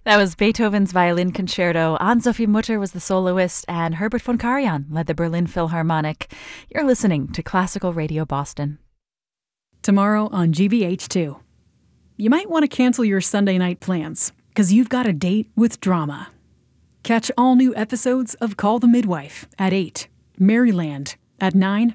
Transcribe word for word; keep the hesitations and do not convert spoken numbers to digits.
That was Beethoven's Violin Concerto. Anne-Sophie Mutter was the soloist, and Herbert von Karajan led the Berlin Philharmonic. You're listening to Classical Radio Boston. Tomorrow on G B H two. You might want to cancel your Sunday night plans, because you've got a date with drama. Catch all new episodes of Call the Midwife at eight, Maryland at nine,